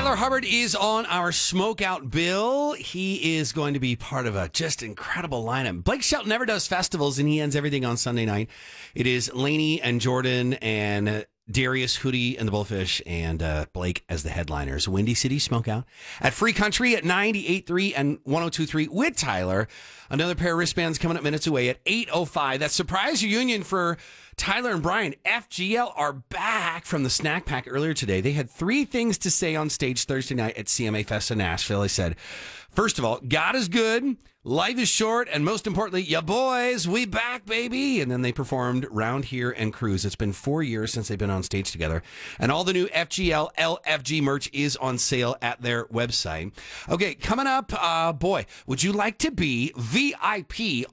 Tyler Hubbard is on our smokeout bill. He is going to be part of a just incredible lineup. Blake Shelton never does festivals, and he ends everything on Sunday night. It is Lainey and Jordan and Darius, Hootie, and the Bullfish, and Blake as the headliners. Windy City Smokeout at Free Country at 98.3 and 102.3 with Tyler. Another pair of wristbands coming up minutes away at 8:05. That surprise reunion for Tyler and Brian. FGL are back from the snack pack earlier today. They had three things to say on stage Thursday night at CMA Fest in Nashville. They said, first of all, God is good, life is short, and most importantly, ya boys, we back, baby. And then they performed Round Here and Cruise. It's been 4 years since they've been on stage together. And all the new FGL LFG merch is on sale at their website. Okay, coming up, boy, would you like to be VIP